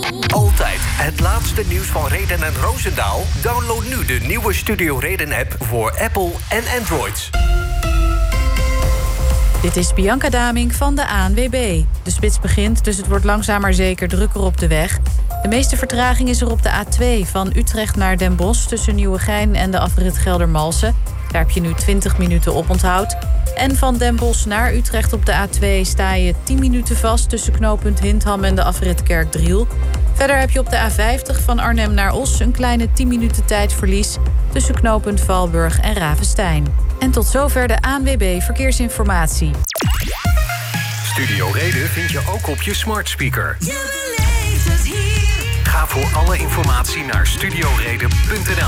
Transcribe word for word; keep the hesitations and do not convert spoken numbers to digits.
Altijd het laatste nieuws van Reden en Roosendaal? Download nu de nieuwe Studio Reden-app voor Apple en Android. Dit is Bianca Daming van de A N W B. De spits begint, dus het wordt langzaam maar zeker drukker op de weg. De meeste vertraging is er op de A twee van Utrecht naar Den Bosch... tussen Nieuwegein en de afrit Geldermalsen. Daar heb je nu twintig minuten oponthoud. En van Den Bosch naar Utrecht op de A twee sta je tien minuten vast... tussen knooppunt Hindham en de afrit Kerkdriel. Verder heb je op de A vijftig van Arnhem naar Os... een kleine tien minuten tijdverlies... tussen knooppunt Valburg en Ravenstein. En tot zover de A N W B Verkeersinformatie. Studio Reden vind je ook op je smart speaker. Je beleeft het hier. Ga voor alle informatie naar studio reden punt n l.